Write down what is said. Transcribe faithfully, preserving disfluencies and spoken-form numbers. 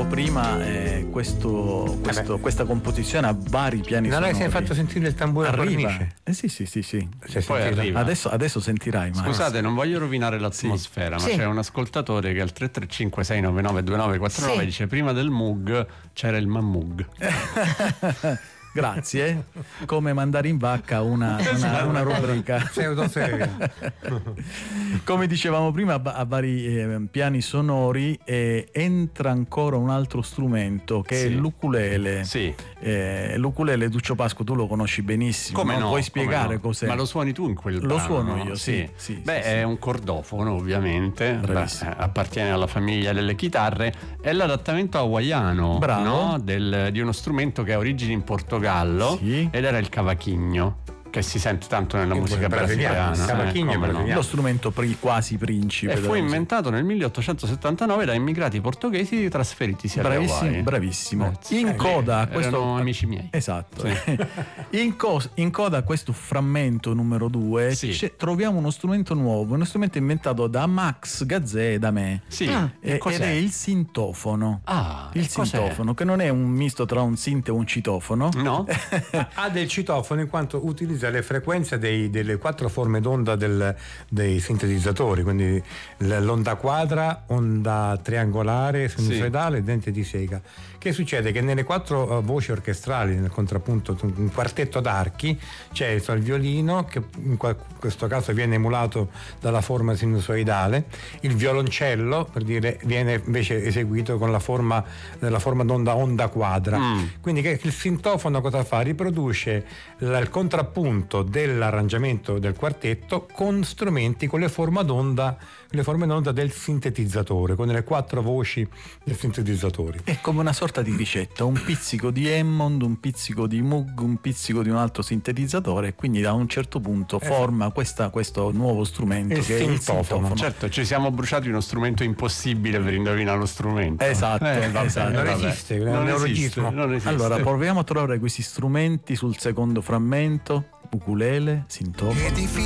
dicevamo prima, eh, questo, questo, questa composizione ha vari piani non sonori. hai fatto sentire il tamburo a cornice? Eh sì, sì, sì, sì. Poi arriva. Adesso, adesso sentirai. Mario. Scusate, non voglio rovinare l'atmosfera, Sì. ma Sì. c'è un ascoltatore che al tre tre cinque sei nove nove due nove quattro nove Sì. dice: prima del Moog c'era il Mammug. Grazie. Come mandare in vacca una, una, una rubrica. Pseudoseria. Come dicevamo prima, a, a vari eh, piani sonori eh, entra ancora un altro strumento che Sì. è l'ukulele. Sì. Eh, l'ukulele, Duccio Pasco, tu lo conosci benissimo. Come no? Puoi spiegare come no? cos'è? Ma lo suoni tu in quel Lo brano? suono no? io, sì, sì, Beh, sì, è sì. un cordofono, ovviamente. Bravissimo. Beh, appartiene alla famiglia delle chitarre. È l'adattamento hawaiano, Bravo. no? Del, di uno strumento che ha origini in Portogallo, Sì. ed era il cavaquinho, che si sente tanto nella Che musica brasiliano, brasiliana. cavaquinho eh, come no. brasiliano. Lo strumento pri- quasi principe. E della fu musica. inventato nel milleottocentosettantanove da immigrati portoghesi trasferitisi alle Bravissimo, Hawaii. bravissimo. Grazie. In Eh, coda a erano questo amici miei. Esatto. in, co- in coda a questo frammento numero due Sì. c'è- troviamo uno strumento nuovo, uno strumento inventato da Max Gazzè e da me. Sì, Ah. E- ed cos'è? è il sintofono. Ah, Il cos'è? sintofono, che non è un misto tra un sinte e un citofono. No? Ha del citofono in quanto utilizza le frequenze dei- delle quattro forme d'onda del- dei sintetizzatori, quindi l- l'onda quadra, onda triangolare, sinusoidale e dente di sega. Che succede? Che nelle quattro uh, voci orchestrali, nel contrappunto, un quartetto d'archi, c'è il, il violino, che in qua- questo caso viene emulato dalla forma sinusoidale, il violoncello, per dire, viene invece eseguito con la forma, la forma d'onda onda quadra. Mm. Quindi che il sintofono cosa fa? Riproduce la- il contrappunto dell'arrangiamento del quartetto con strumenti con le forme d'onda, le forme d'onda del sintetizzatore, con le quattro voci del sintetizzatore. È come una sorta di ricetta, un pizzico di Hammond, un pizzico di Moog, un pizzico di un altro sintetizzatore, e quindi da un certo punto forma questa- questo nuovo strumento Il che è il sintofono. sintofono. Certo, ci siamo bruciati uno strumento impossibile per indovinare lo strumento. Esatto, Eh, vabbè, esatto. Non vabbè. esiste, è un non esiste, neologismo. non esiste. Allora, proviamo a trovare questi strumenti sul secondo frammento: ukulele, sintofono.